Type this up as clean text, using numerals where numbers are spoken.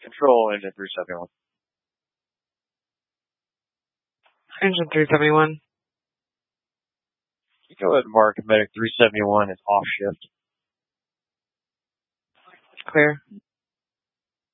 Control engine 371. Engine 371. You go ahead and mark Medic 371 as off shift. Clear.